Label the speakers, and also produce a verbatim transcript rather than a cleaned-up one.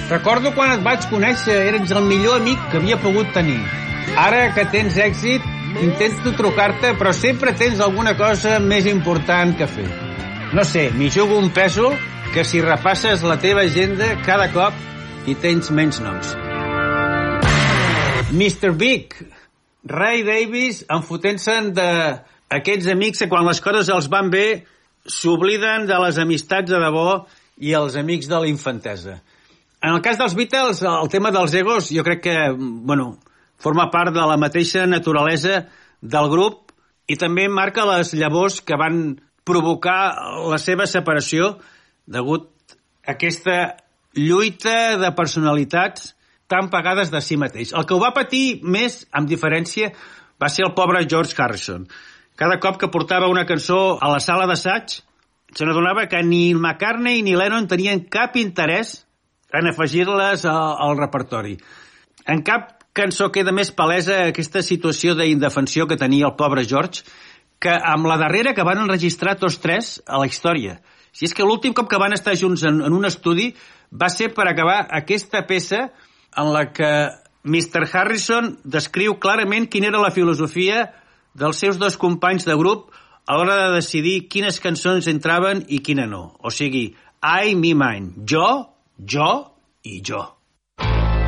Speaker 1: Recordo quan et vaig conèixer, eres el millor amic que havia pogut tenir. Ara que tens èxit, intento trucar-te, però sempre tens alguna cosa més important que fer. No sé, m'hi jugo un pèsol que si repasses la teva agenda cada cop hi tens menys noms. mister Big, Ray Davies, enfotent-se'n d'aquests amics que quan les coses els van bé s'obliden de les amistats de debò i els amics de la infantesa. En el cas dels Beatles, el tema dels egos jo crec que, bueno, forma part de la mateixa naturalesa del grup i també marca les llavors que van provocar la seva separació degut a aquesta lluita de personalitats tan pagades de si mateix. El que ho va patir més, amb diferència, va ser el pobre George Harrison. Cada cop que portava una cançó a la sala d'assaig, se n'adonava que ni McCartney ni Lennon tenien cap interès en afegir-les al, al repertori. En cap cançó queda més palesa aquesta situació d'indefensió que tenia el pobre George que amb la darrera que van enregistrar tots tres a la història. Si és que l'últim cop que van estar junts en, en un estudi va ser per acabar aquesta peça en la que mister Harrison descriu clarament quina era la filosofia dels seus dos companys de grup a l'hora de decidir quines cançons entraven i quina no. O sigui, I, me, mine. Jo, jo i jo.